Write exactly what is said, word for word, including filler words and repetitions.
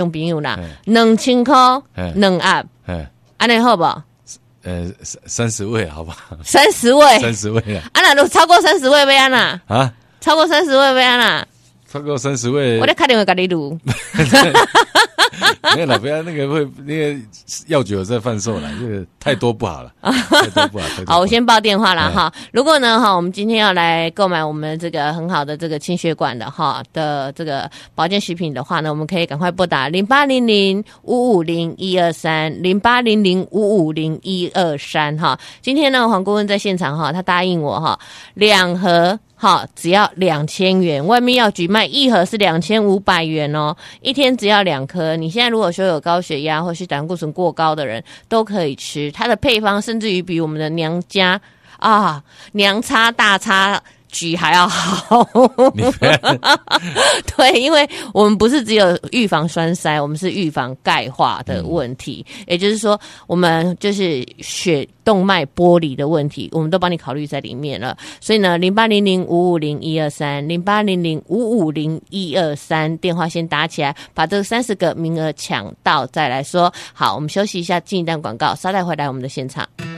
朋友啦，两千块两盒，安尼好不好？ 呃，三十位好不好？ 三十位， 三十位啊！ 啊，那都超过三十位要安啦？ 啊， 超过三十位要安啦？ 超过三十位， 我得打电话给你录。 没有啦，不要那个会那个药酒有在贩售啦，这个太多不好了，太多不好。太多不好好， 我先报电话了哈。如果呢哈，我们今天要来购买我们这个很好的这个清血管的哈的这个保健食品的话呢，我们可以赶快拨打零八零零五五零一二三零八零零五五零一二三哈。今天呢，黄顾问在现场哈，他答应我哈，两盒。好，只要两千元，外面药局卖一盒是两千五百元哦，一天只要两颗。你现在如果说有高血压或是胆固醇过高的人，都可以吃。它的配方甚至于比我们的娘家啊娘叉大叉举还要好。对，因为我们不是只有预防栓塞，我们是预防钙化的问题，嗯、也就是说，我们就是血动脉剥离的问题，我们都帮你考虑在里面了。所以呢，零八零零五五零一二三，零八零零五五零一二三，电话先打起来，把这三十个名额抢到再来说。好，我们休息一下，进一段广告，稍待回来我们的现场。